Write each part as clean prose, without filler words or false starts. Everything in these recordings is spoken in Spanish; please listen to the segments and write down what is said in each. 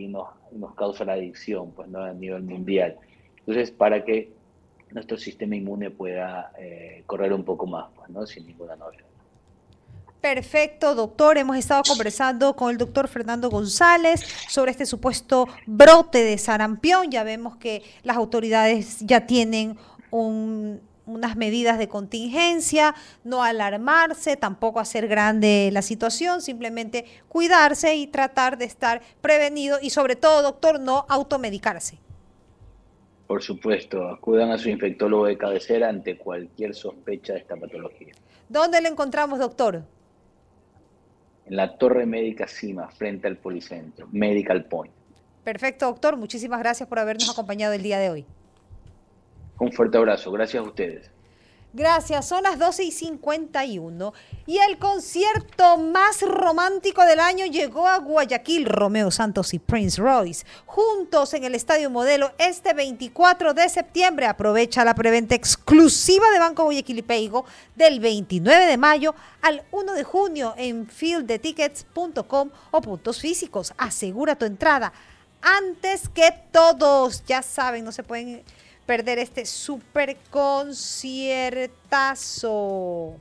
nos causa la adicción, pues, ¿no? A nivel mundial. Entonces, para que nuestro sistema inmune pueda correr un poco más, pues, ¿no? Sin ninguna novedad. Perfecto, doctor. Hemos estado conversando con el doctor Fernando González sobre este supuesto brote de sarampión. Ya vemos que las autoridades ya tienen unas medidas de contingencia, no alarmarse, tampoco hacer grande la situación, simplemente cuidarse y tratar de estar prevenido y sobre todo, doctor, no automedicarse. Por supuesto, acudan a su infectólogo de cabecera ante cualquier sospecha de esta patología. ¿Dónde lo encontramos, doctor? En la Torre Médica Cima, frente al Policentro, Medical Point. Perfecto, doctor. Muchísimas gracias por habernos acompañado el día de hoy. Un fuerte abrazo. Gracias a ustedes. Gracias, son las 12:51 y el concierto más romántico del año llegó a Guayaquil. Romeo Santos y Prince Royce, juntos en el Estadio Modelo este 24 de septiembre. Aprovecha la preventa exclusiva de Banco Guayaquil y Paygo del 29 de mayo al 1 de junio en fieldetickets.com o puntos físicos. Asegura tu entrada antes que todos. Ya saben, no se pueden perder este super conciertazo.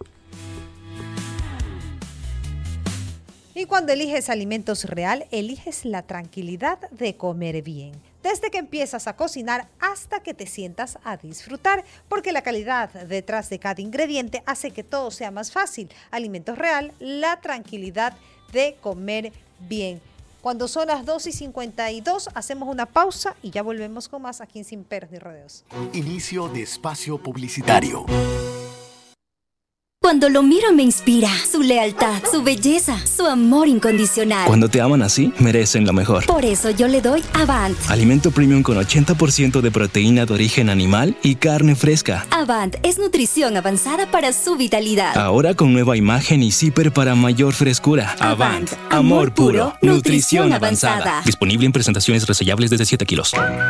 Y cuando eliges Alimentos Real, eliges la tranquilidad de comer bien. Desde que empiezas a cocinar hasta que te sientas a disfrutar, porque la calidad detrás de cada ingrediente hace que todo sea más fácil. Alimentos Real, la tranquilidad de comer bien. Cuando son las 2:52, hacemos una pausa y ya volvemos con más aquí en Sin Peros ni Rodeos. Inicio de espacio publicitario. Cuando lo miro me inspira su lealtad, su belleza, su amor incondicional. Cuando te aman así, merecen lo mejor. Por eso yo le doy Avant. Alimento premium con 80% de proteína de origen animal y carne fresca. Avant es nutrición avanzada para su vitalidad. Ahora con nueva imagen y zipper para mayor frescura. Avant, amor puro, nutrición avanzada. Disponible en presentaciones resellables desde 7 kilos.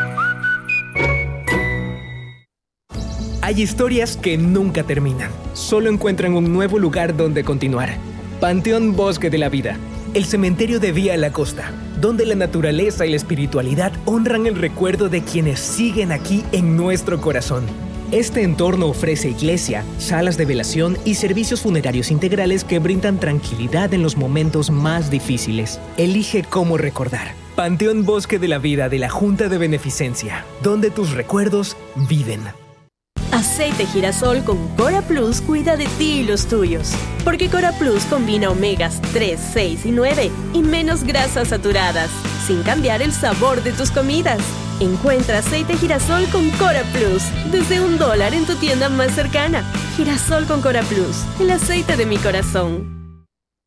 Hay historias que nunca terminan. Solo encuentran un nuevo lugar donde continuar. Panteón Bosque de la Vida, el cementerio de Vía La Costa, donde la naturaleza y la espiritualidad honran el recuerdo de quienes siguen aquí en nuestro corazón. Este entorno ofrece iglesia, salas de velación y servicios funerarios integrales que brindan tranquilidad en los momentos más difíciles. Elige cómo recordar. Panteón Bosque de la Vida de la Junta de Beneficencia, donde tus recuerdos viven. Aceite girasol con Cora Plus cuida de ti y los tuyos. Porque Cora Plus combina omegas 3, 6 y 9 y menos grasas saturadas, sin cambiar el sabor de tus comidas. Encuentra aceite girasol con Cora Plus desde $1 en tu tienda más cercana. Girasol con Cora Plus, el aceite de mi corazón.